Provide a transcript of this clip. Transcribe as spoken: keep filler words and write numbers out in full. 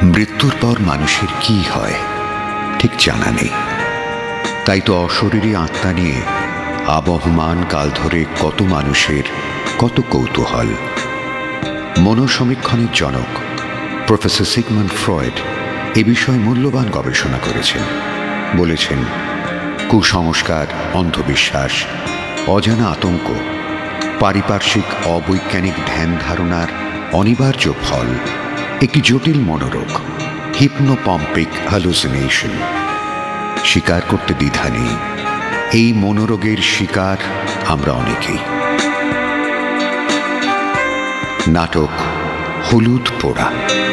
মৃত্যুর পর মানুষের কি হয় ঠিক জানা নেই। তাই তো অশরীরী আত্মা নিয়ে আবহমান কাল ধরে কত মানুষের কত কৌতূহল। মনোসমীক্ষণের জনক প্রফেসর সিগমন্ড ফ্রয়েড এ বিষয়ে মূল্যবান গবেষণা করেছেন। বলেছেন, কুসংস্কার, অন্ধবিশ্বাস, অজানা আতঙ্ক, পারিপার্শ্বিক অবৈজ্ঞানিক ধ্যান ধারণার অনিবার্য ফল একটি জটিল মনোরোগ, হিপনোপম্পিক হ্যালুসিনেশন। স্বীকার করতে দ্বিধা নেই, এই মনোরোগের শিকার আমরা অনেকেই। নাটক হলুদ পোড়া।